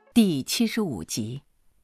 第75集。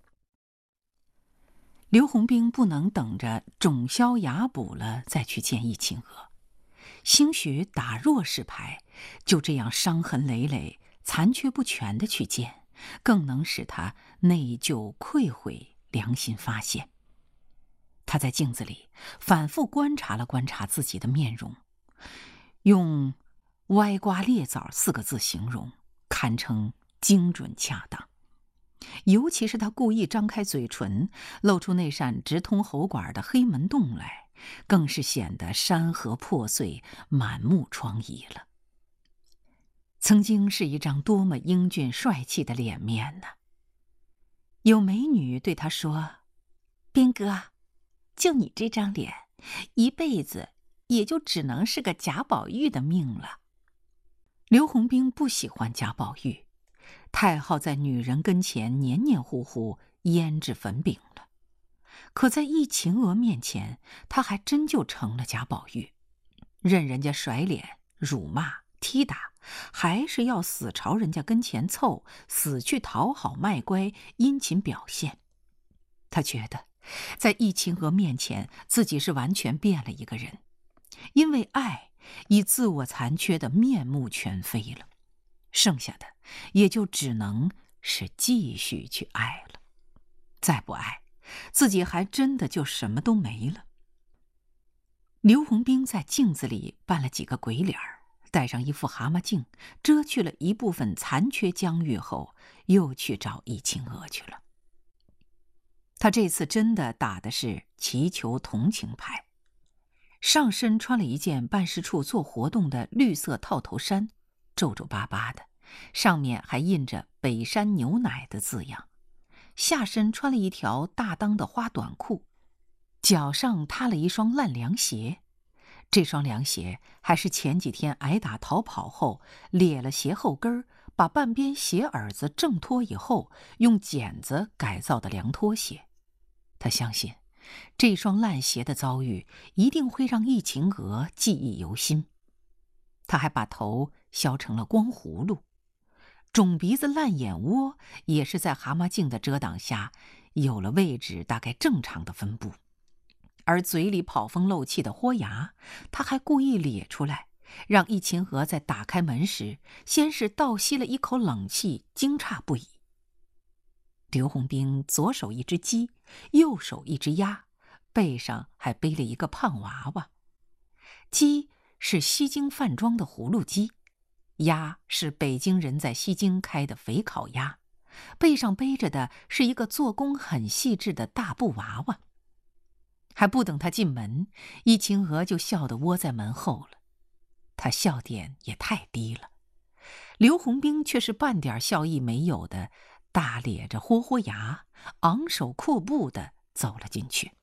刘洪兵不能等着种消牙补了再去见易秦娥，兴许打弱势牌，就这样伤痕累累、残缺不全的去见，更能使他内疚愧悔、良心发现。他在镜子里反复观察了观察自己的面容，用“歪瓜裂枣”4个字形容，堪称精准恰当。尤其是他故意张开嘴唇，露出那扇直通喉管的黑门洞来，更是显得山河破碎、满目疮痍了。曾经是一张多么英俊帅气的脸面呢！有美女对他说：“兵哥，就你这张脸，一辈子也就只能是个贾宝玉的命了。”刘洪兵不喜欢贾宝玉，太好在女人跟前黏黏糊糊、胭脂粉饼了。可在易秦娥面前，他还真就成了贾宝玉，任人家甩脸、辱骂、踢打，还是要死朝人家跟前凑，死去讨好卖乖、殷勤表现。他觉得在易秦娥面前，自己是完全变了一个人，因为爱已自我残缺的面目全非了，剩下的也就只能是继续去爱了。再不爱，自己还真的就什么都没了。刘洪兵在镜子里扮了几个鬼脸儿，戴上一副蛤蟆镜，遮去了一部分残缺疆域后，又去找易秦娥去了。他这次真的打的是祈求同情牌，上身穿了一件办事处做活动的绿色套头衫，皱皱巴巴的，上面还印着北山牛奶的字样，下身穿了一条大裆的花短裤，脚上踏了一双烂凉鞋。这双凉鞋还是前几天挨打逃跑后裂了鞋后跟儿，把半边鞋耳子挣脱以后用剪子改造的凉拖鞋。他相信这双烂鞋的遭遇一定会让易秦娥记忆犹新。他还把头削成了光葫芦，肿鼻子烂眼窝也是在蛤蟆镜的遮挡下有了位置大概正常的分布，而嘴里跑风漏气的豁牙，他还故意咧出来，让易秦娥在打开门时先是倒吸了一口冷气，惊诧不已。刘洪兵左手一只鸡，右手一只鸭，背上还背了一个胖娃娃。鸡是西京饭庄的葫芦鸡，鸭是北京人在西京开的肥烤鸭，背上背着的是一个做工很细致的大布娃娃。还不等他进门，易秦娥就笑得窝在门后了。他笑点也太低了，刘洪兵却是半点笑意没有的，大咧着豁豁牙，昂首阔步的走了进去。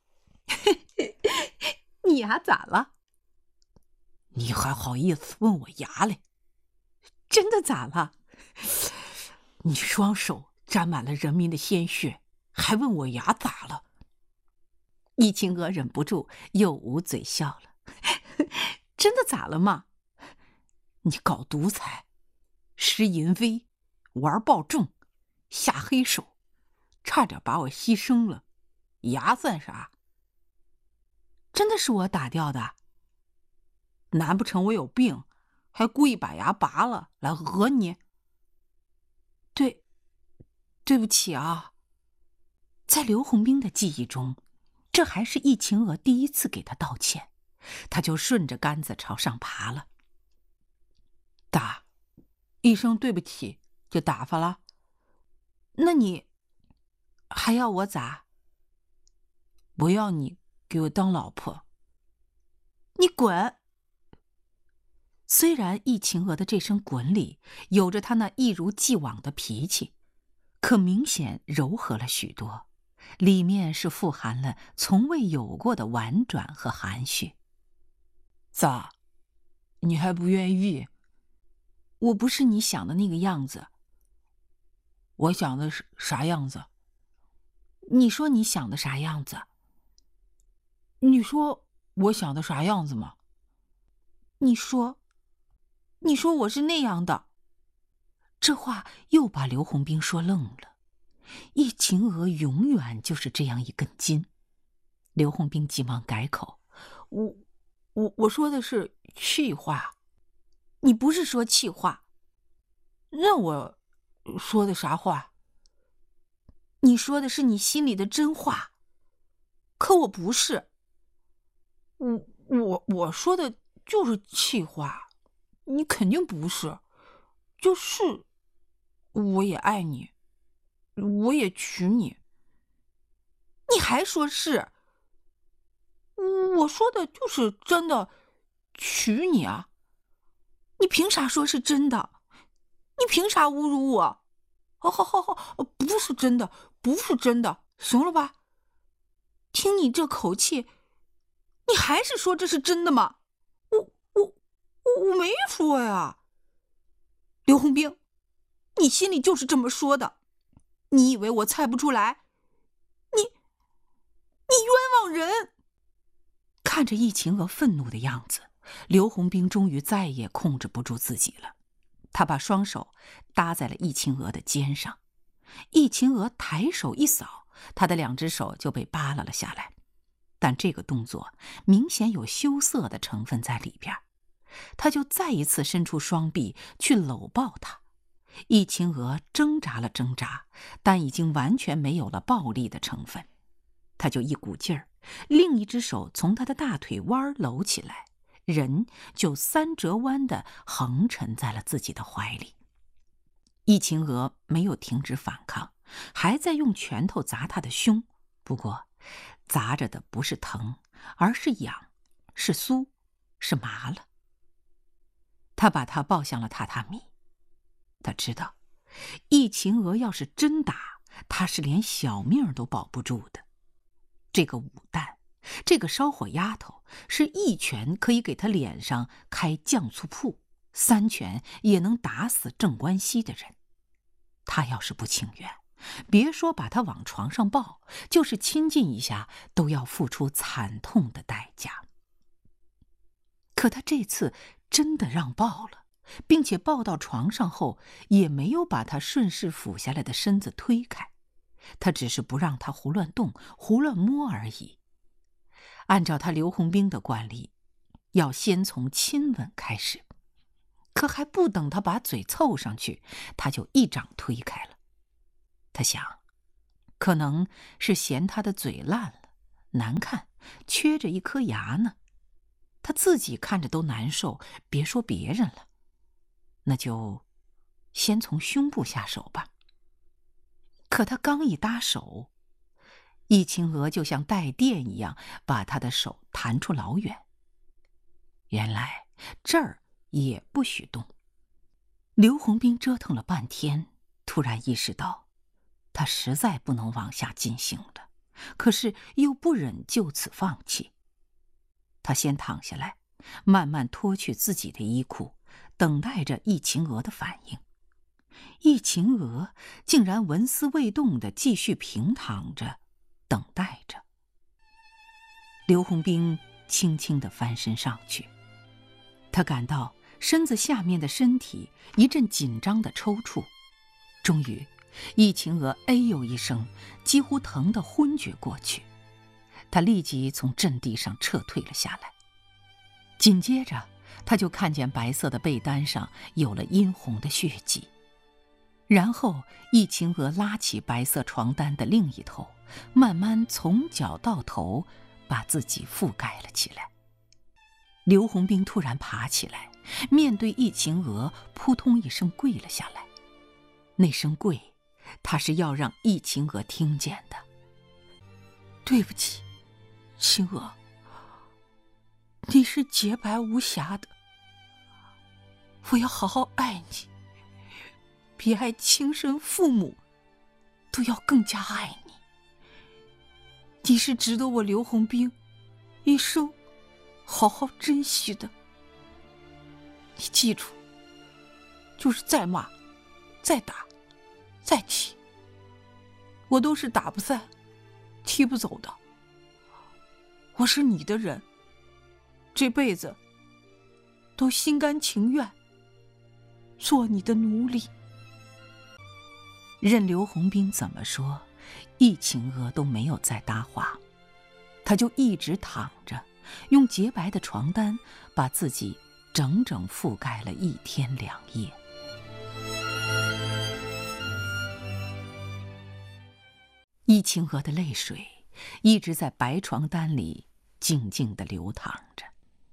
你牙咋了？ 你还好意思问我牙嘞？ 真的咋了？ 你双手沾满了人民的鲜血，还问我牙咋了？ 易秦娥忍不住又捂嘴笑了。真的咋了嘛？ 你搞独裁，施淫威，玩暴政，下黑手，差点把我牺牲了，牙算啥？ 真的是我打掉的？ 难不成我有病，还故意把牙拔了来讹你？ 对不起啊。在刘洪兵的记忆中，这还是易秦娥第一次给他道歉，他就顺着杆子朝上爬了。 打，一声对不起就打发了？ 那你还要我咋？ 不要你给我当老婆。 你滚！虽然易秦娥的这声滚里有着他那一如既往的脾气，可明显柔和了许多，里面是富含了从未有过的婉转和含蓄。 咋？你还不愿意？ 我不是你想的那个样子。 我想的是啥样子？ 你说你想的啥样子？ 你说我想的啥样子吗？ 你说我是那样的。这话又把刘洪兵说愣了。 易秦娥永远就是这样一根筋。刘洪兵急忙改口：“ 我说的是气话。”“ 你不是说气话， 那我说的啥话？”“ 你说的是你心里的真话，可我不是。”“ 我说的就是气话，你肯定不是。就是我也爱你，我也娶你。”“ 你还说是？”“ 我说的就是真的，娶你啊。”“ 你凭啥说是真的？你凭啥侮辱我？”“ 好，不是真的，不是真的，行了吧？”“ 听你这口气，你还是说这是真的吗？”“ 我没说呀。”“ 刘洪兵，你心里就是这么说的，你以为我猜不出来？你冤枉人！”看着易秦娥愤怒的样子，刘洪兵终于再也控制不住自己了。他把双手搭在了易秦娥的肩上，易秦娥抬手一扫，他的2只手就被扒拉了下来。但这个动作明显有羞涩的成分在里边，他就再一次伸出双臂去搂抱她。易秦娥挣扎了挣扎，但已经完全没有了暴力的成分。他就一股劲儿，另一只手从他的大腿弯搂起来，人就3折弯地横沉在了自己的怀里。易秦娥没有停止反抗，还在用拳头砸他的胸，不过砸着的不是疼，而是痒，是酥，是麻了。他把他抱向了榻榻米。他知道，易秦娥要是真打，他是连小命都保不住的。这个武旦，这个烧火丫头，是一拳可以给他脸上开酱醋铺，3拳也能打死郑关西的人。他要是不情愿，别说把他往床上抱，就是亲近一下都要付出惨痛的代价。可他这次真的让抱了，并且抱到床上后也没有把他顺势俯下来的身子推开，他只是不让他胡乱动胡乱摸而已。按照他刘洪兵的惯例，要先从亲吻开始，可还不等他把嘴凑上去，他就一掌推开了。他想，可能是嫌他的嘴烂了难看，缺着一颗牙呢，他自己看着都难受，别说别人了。那就先从胸部下手吧。可他刚一搭手，易秦娥就像带电一样把他的手弹出老远。原来这儿也不许动。刘洪兵折腾了半天，突然意识到他实在不能往下进行了，可是又不忍就此放弃。他先躺下来，慢慢脱去自己的衣裤，等待着易秦娥的反应。易秦娥竟然纹丝未动地继续平躺着，等待着。刘洪兵轻轻地翻身上去，他感到身子下面的身体一阵紧张的抽搐。终于，易秦娥哎呦一声，几乎疼得昏厥过去。他立即从阵地上撤退了下来。紧接着，他就看见白色的被单上有了殷红的血迹。然后易秦娥拉起白色床单的另一头，慢慢从脚到头把自己覆盖了起来。刘洪兵突然爬起来，面对易秦娥扑通一声跪了下来。那声跪，他是要让易秦娥听见的。对不起，秦娥，你是洁白无瑕的，我要好好爱你，比爱亲生父母都要更加爱你。你是值得我刘洪兵一生好好珍惜的。你记住，就是再骂再打再踢，我都是打不散踢不走的。我是你的人，这辈子都心甘情愿做你的奴隶。 任刘洪兵怎么说，易秦娥都没有再搭话，他就一直躺着，用洁白的床单把自己整整覆盖了1天2夜。易秦娥的泪水一直在白床单里静静地流淌着。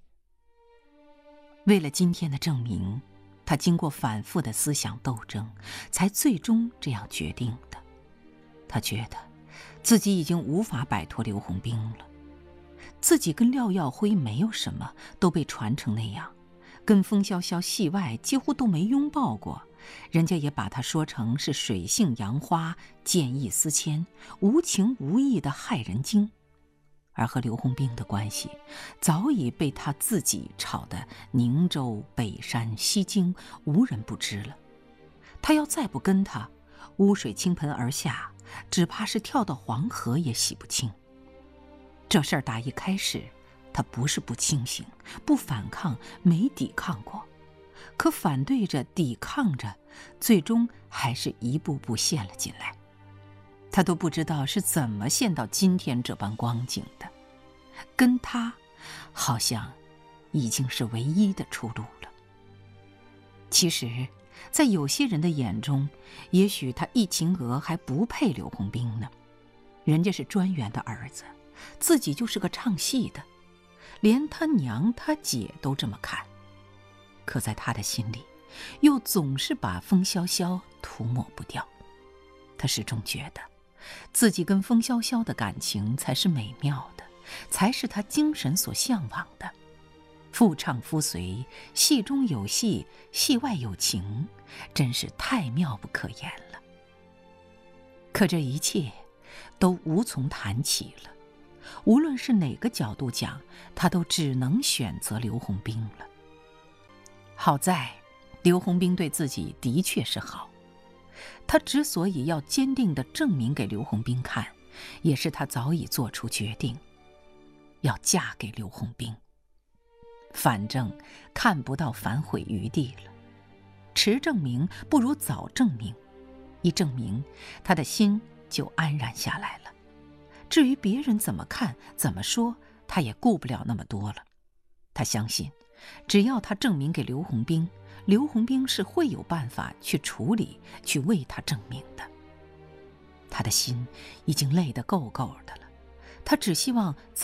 为了今天的证明，他经过反复的思想斗争，才最终这样决定的。他觉得自己已经无法摆脱刘洪兵了，自己跟廖耀辉没有什么，都被传成那样，跟风萧萧戏外几乎都没拥抱过，人家也把他说成是水性杨花、见异思迁、无情无义的害人精。而和刘洪兵的关系早已被他自己炒得宁州、北山、西京无人不知了。他要再不跟他，污水倾盆而下，只怕是跳到黄河也洗不清。这事儿打一开始，他不是不清醒，不反抗，没抵抗过，可反对着抵抗着，最终还是一步步陷了进来。他都不知道是怎么陷到今天这般光景的，跟他好像已经是唯一的出路了。其实在有些人的眼中，也许他易秦娥还不配刘洪兵呢，人家是专员的儿子，自己就是个唱戏的，连他娘他姐都这么看。可在他的心里，又总是把风萧萧涂抹不掉。他始终觉得自己跟风萧萧的感情才是美妙的，才是他精神所向往的。夫唱夫随，戏中有戏，戏外有情，真是太妙不可言了。可这一切都无从谈起了，无论是哪个角度讲，他都只能选择刘洪兵了。好在刘洪兵对自己的确是好，他之所以要坚定地证明给刘洪兵看，也是他早已做出决定，要嫁给刘洪兵。反正看不到反悔余地了，迟证明不如早证明，一证明他的心就安然下来了。至于别人怎么看怎么说，他也顾不了那么多了。他相信只要他证明给刘洪兵，刘洪兵是会有办法去处理，去为他证明的。他的心已经累得够够的了，他只希望